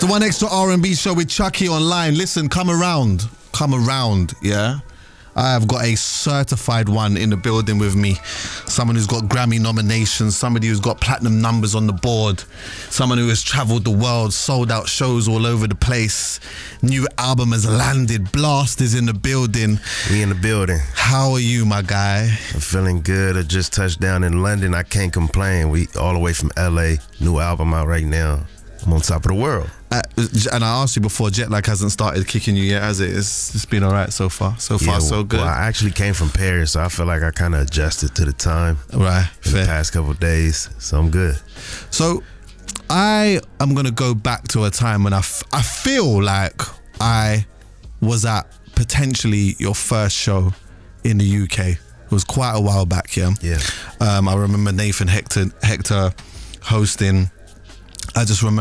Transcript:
The One Extra R&B show with Chucky online. Listen, come around, yeah? I have got a certified one in the building with me. Someone who's got Grammy nominations, somebody who's got platinum numbers on the board, someone who has travelled the world, sold out shows all over the place. New album has landed. Blast is in the building. We in the building. How are you, my guy? I'm feeling good. I just touched down in London. I can't complain. We all the way from LA. New album out right now. I'm on top of the world. And I asked you before, jet lag hasn't started kicking you yet, has it? It's been all right so far. So good. Well, I actually came from Paris, so I feel like I kind of adjusted to the time. Right, in the past couple of days, so I'm good. So I am going to go back to a time when I feel like I was at potentially your first show in the UK. It was quite a while back, yeah? Yeah. I remember Nathan Hector hosting. I just remember